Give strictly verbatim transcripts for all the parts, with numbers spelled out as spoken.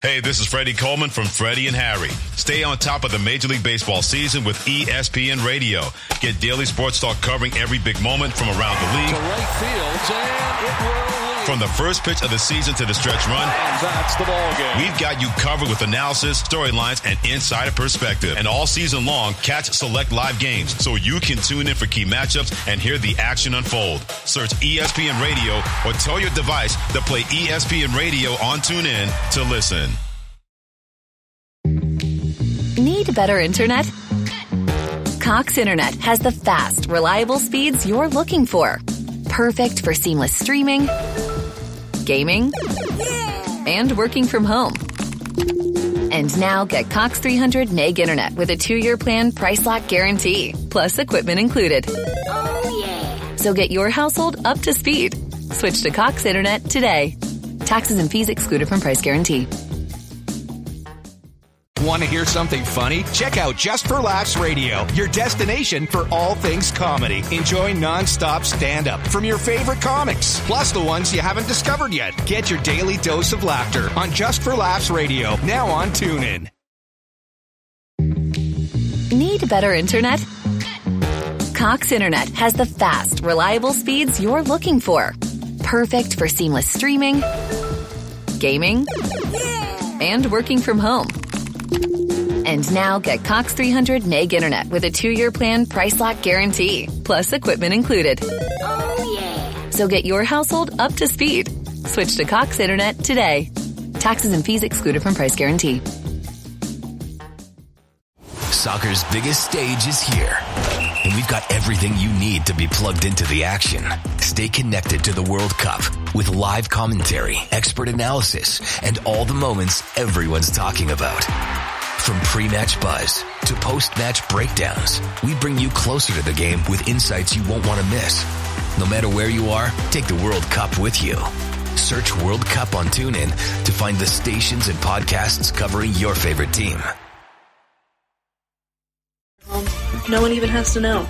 Hey, this is Freddie Coleman from Freddie and Harry. Stay on top of the Major League Baseball season with E S P N Radio. Get daily sports talk covering every big moment from around the league. To right field, and it will lead. From the first pitch of the season to the stretch run. And that's the ball game. We've got you covered with analysis, storylines, and insider perspective. And all season long, catch select live games so you can tune in for key matchups and hear the action unfold. Search E S P N Radio or tell your device to play E S P N Radio on TuneIn to listen. Need better internet? Cox Internet has the fast, reliable speeds you're looking for. Perfect for seamless streaming, gaming, and working from home. And now get Cox three hundred meg internet with a two-year plan price lock guarantee, plus equipment included. Oh, yeah. So get your household up to speed. Switch to Cox Internet today. Taxes and fees excluded from price guarantee. Want to hear something funny? Check out Just for Laughs Radio, your destination for all things comedy. Enjoy non-stop stand-up from your favorite comics, plus the ones you haven't discovered yet. Get your daily dose of laughter on Just for Laughs Radio, now on TuneIn. Need better internet? Cox Internet has the fast, reliable speeds you're looking for. Perfect for seamless streaming, gaming, and working from home. And now get Cox three hundred meg internet with a two-year plan price lock guarantee, plus equipment included. Oh, yeah. So get your household up to speed. Switch to Cox Internet today. Taxes and fees excluded from price guarantee. Soccer's biggest stage is here, and we've got everything you need to be plugged into the action. Stay connected to the World Cup with live commentary, expert analysis, and all the moments everyone's talking about. From pre-match buzz to post-match breakdowns, we bring you closer to the game with insights you won't want to miss. No matter where you are, take the World Cup with you. Search World Cup on TuneIn to find the stations and podcasts covering your favorite team. Um, no one even has to know.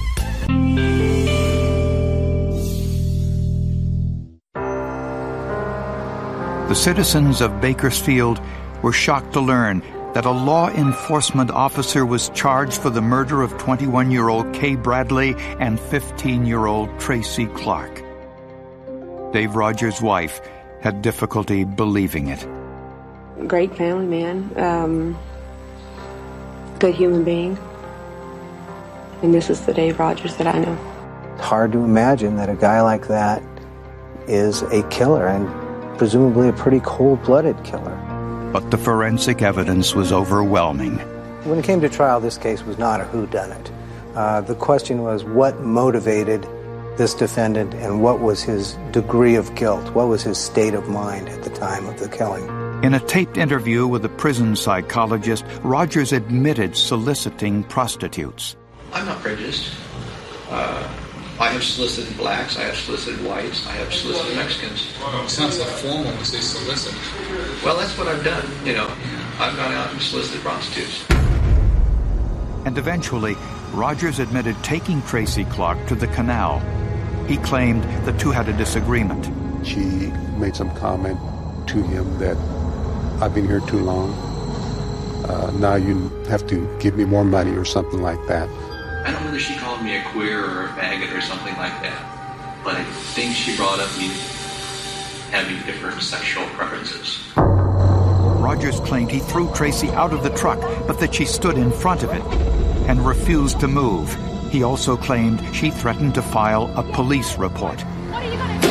The citizens of Bakersfield were shocked to learn that a law enforcement officer was charged for the murder of twenty-one-year-old Kay Bradley and fifteen-year-old Tracy Clark. Dave Rogers' wife had difficulty believing it. Great family man, um, good human being, and this is the Dave Rogers that I know. It's hard to imagine that a guy like that is a killer, and presumably a pretty cold-blooded killer. But the forensic evidence was overwhelming. When it came to trial, this case was not a whodunit. Uh, the question was what motivated this defendant and what was his degree of guilt? What was his state of mind at the time of the killing? In a taped interview with a prison psychologist, Rogers admitted soliciting prostitutes. I'm not prejudiced. Uh, I have solicited blacks, I have solicited whites, I have solicited Mexicans. Well, it sounds like formal to say solicit. Well, that's what I've done, you know. I've gone out and solicited prostitutes. And eventually, Rogers admitted taking Tracy Clark to the canal. He claimed the two had a disagreement. She made some comment to him that I've been here too long. Uh, now you have to give me more money or something like that. I don't know whether she called me a queer or a faggot or something like that, but I think she brought up me having different sexual preferences. Rogers claimed he threw Tracy out of the truck, but that she stood in front of it and refused to move. He also claimed she threatened to file a police report. What are you going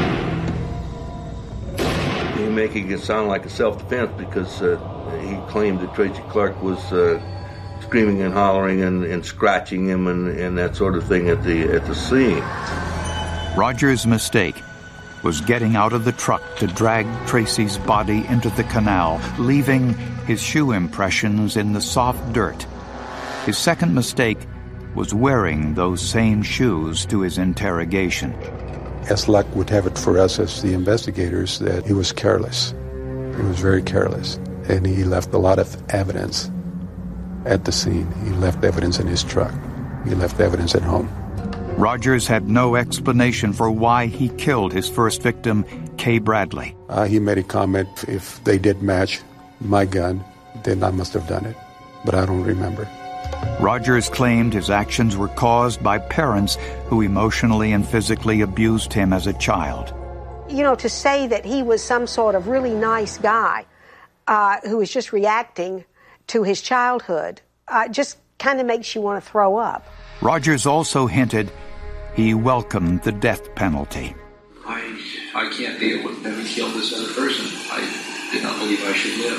to do? You're making it sound like a self-defense because uh, he claimed that Tracy Clark was uh, screaming and hollering and, and scratching him and, and that sort of thing at the at the scene. Rogers' mistake was getting out of the truck to drag Tracy's body into the canal, leaving his shoe impressions in the soft dirt. His second mistake was wearing those same shoes to his interrogation. As luck would have it for us as the investigators, that he was careless. He was very careless, and he left a lot of evidence at the scene. He left evidence in his truck. He left evidence at home. Rogers had no explanation for why he killed his first victim, Kay Bradley. Uh, he made a comment, if they did match, my gun, then I must have done it. But I don't remember. Rogers claimed his actions were caused by parents who emotionally and physically abused him as a child. You know, to say that he was some sort of really nice guy uh, who was just reacting to his childhood uh, just kind of makes you want to throw up. Rogers also hinted he welcomed the death penalty. I I can't deal with having killed this other person. I did not believe I should live.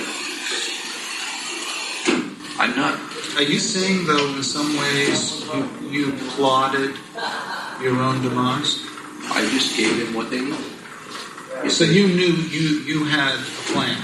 I'm not. Are you saying, though, in some ways you, you plotted your own demise? I just gave them what they needed. So you knew you, you had a plan?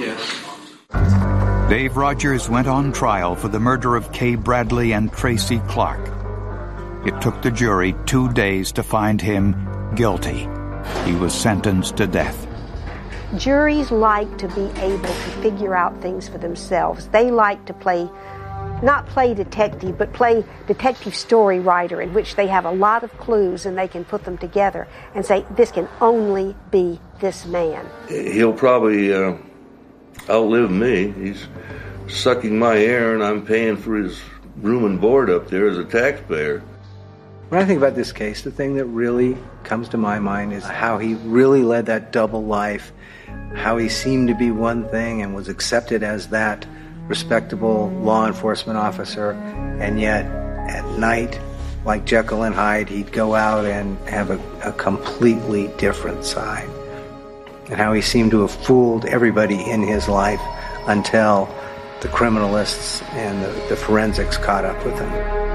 Yes. Dave Rogers went on trial for the murder of Kay Bradley and Tracy Clark. It took the jury two days to find him guilty. He was sentenced to death. Juries like to be able to figure out things for themselves. They like to play, not play detective, but play detective story writer, in which they have a lot of clues and they can put them together and say, this can only be this man. He'll probably uh, outlive me. He's sucking my air and I'm paying for his room and board up there as a taxpayer. When I think about this case, the thing that really comes to my mind is how he really led that double life, how he seemed to be one thing and was accepted as that respectable law enforcement officer, and yet at night, like Jekyll and Hyde, he'd go out and have a, a completely different side. And how he seemed to have fooled everybody in his life until the criminalists and the, the forensics caught up with him.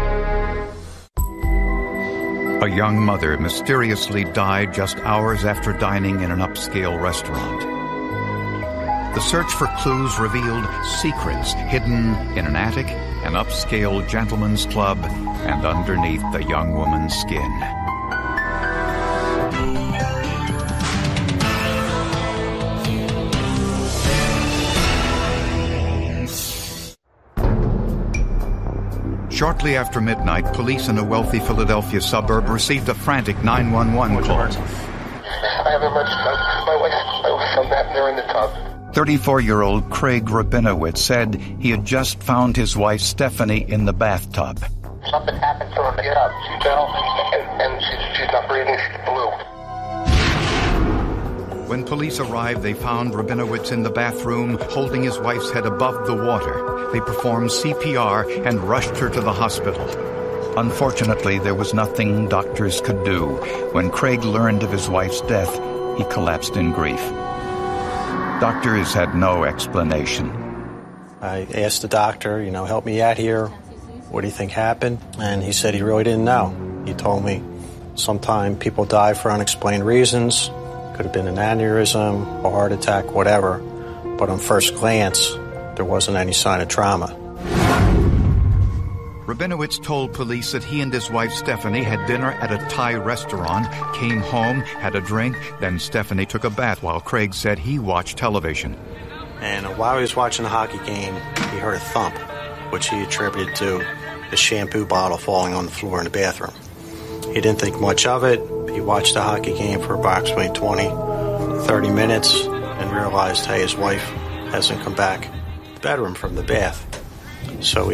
A young mother mysteriously died just hours after dining in an upscale restaurant. The search for clues revealed secrets hidden in an attic, an upscale gentleman's club, and underneath the young woman's skin. Shortly after midnight, police in a wealthy Philadelphia suburb received a frantic nine one one call. I have an emergency. My wife, my wife fell back there in the tub. thirty-four-year-old Craig Rabinowitz said he had just found his wife Stephanie in the bathtub. Something happened to her in the tub. She fell, and, and she, she's not breathing. She's blue. When police arrived, they found Rabinowitz in the bathroom, holding his wife's head above the water. They performed C P R and rushed her to the hospital. Unfortunately, there was nothing doctors could do. When Craig learned of his wife's death, he collapsed in grief. Doctors had no explanation. I asked the doctor, you know, help me out here. What do you think happened? And he said he really didn't know. He told me sometimes people die for unexplained reasons. Could have been an aneurysm, a heart attack, whatever. But on first glance, there wasn't any sign of trauma. Rabinowitz told police that he and his wife Stephanie had dinner at a Thai restaurant, came home, had a drink, then Stephanie took a bath while Craig said he watched television. And while he was watching the hockey game, he heard a thump, which he attributed to the shampoo bottle falling on the floor in the bathroom. He didn't think much of it. He watched the hockey game for approximately twenty, thirty minutes and realized, hey, his wife hasn't come back to the bedroom from the bath. So he